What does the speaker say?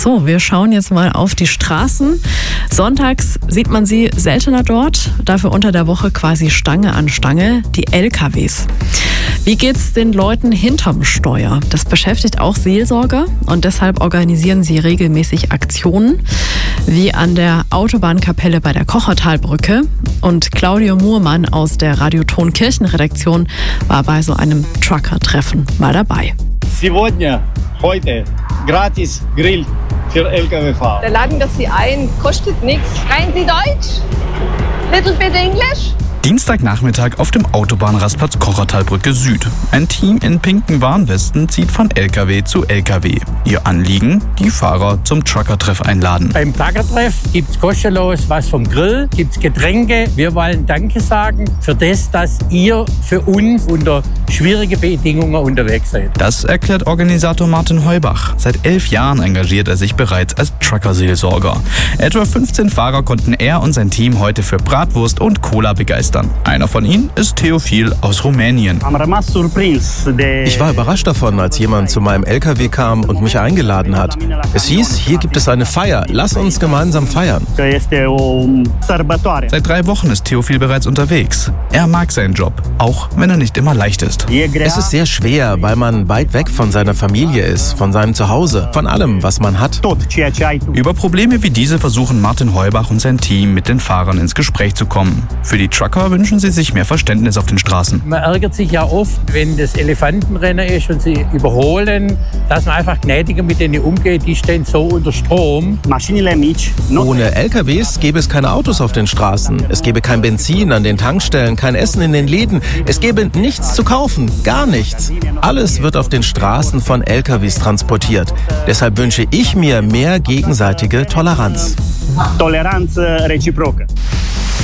So, wir schauen jetzt mal auf die Straßen. Sonntags sieht man sie seltener dort, dafür unter der Woche quasi Stange an Stange, die LKWs. Wie geht's den Leuten hinterm Steuer? Das beschäftigt auch Seelsorger und deshalb organisieren sie regelmäßig Aktionen, wie an der Autobahnkapelle bei der Kochertalbrücke. Und Claudio Muhrmann aus der Radioton Kirchenredaktion war bei so einem Trucker-Treffen mal dabei. Heute gratis Grill für Lkw-Fahrer. Wir laden das hier ein, kostet nichts. Sprechen Sie Deutsch? Little bit English? Dienstagnachmittag auf dem Autobahnrastplatz Kochertalbrücke Süd. Ein Team in pinken Warnwesten zieht von LKW zu LKW. Ihr Anliegen? Die Fahrer zum Trucker-Treff einladen. Beim Trucker-Treff gibt's kostenlos was vom Grill, gibt's Getränke. Wir wollen Danke sagen für das, dass ihr für uns unter schwierige Bedingungen unterwegs seid. Das erklärt Organisator Martin Heubach. Seit 11 Jahren engagiert er sich bereits als Trucker-Seelsorger. Etwa 15 Fahrer konnten er und sein Team heute für Bratwurst und Cola begeistern. Einer von ihnen ist Theophil aus Rumänien. Ich war überrascht davon, als jemand zu meinem LKW kam und mich eingeladen hat. Es hieß, hier gibt es eine Feier, lass uns gemeinsam feiern. Seit 3 Wochen ist Theophil bereits unterwegs. Er mag seinen Job, auch wenn er nicht immer leicht ist. Es ist sehr schwer, weil man weit weg von seiner Familie ist, von seinem Zuhause, von allem, was man hat. Über Probleme wie diese versuchen Martin Heubach und sein Team mit den Fahrern ins Gespräch zu kommen. Für die Trucker wünschen sie sich mehr Verständnis auf den Straßen. Man ärgert sich ja oft, wenn das Elefantenrennen ist und sie überholen, dass man einfach gnädiger mit denen umgeht, die stehen so unter Strom. Ohne LKWs gäbe es keine Autos auf den Straßen. Es gäbe kein Benzin an den Tankstellen, kein Essen in den Läden. Es gäbe nichts zu kaufen, gar nichts. Alles wird auf den Straßen von LKWs transportiert. Deshalb wünsche ich mir mehr gegenseitige Toleranz. Toleranță reciprocă.